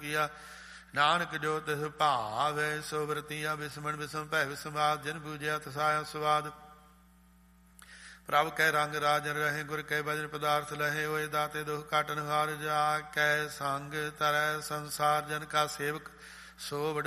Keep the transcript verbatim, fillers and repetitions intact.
ਕੀਆ। ਨਾਨਕ ਜੋ ਤਿਸ ਭਾਵੈ ਸੋ ਵਰਤੀਆ। ਬਿਸਮਣ ਬਿਸਮ ਭੈ ਬਿਸਮਾਦ ਜਿਨ ਬੂਝਿਆ ਤਸਾਇਆ ਸਵਾਦ। ਪ੍ਰਭ ਕੈ ਰੰਗ ਰਾਜਨ ਰਹੇ ਗੁਰ ਕੈ ਭਜਨ ਪਦਾਰਥ ਲਹੇ। ਹੋਏ ਦਾਤੇ ਦੁਖ ਕਾਟਨ ਹਾਰ ਜਾ ਕੈ ਸੰਗ ਤਰੈ ਸੰਸਾਰ। ਜਨ ਕਾ ਸੇਵਕ ਸੋ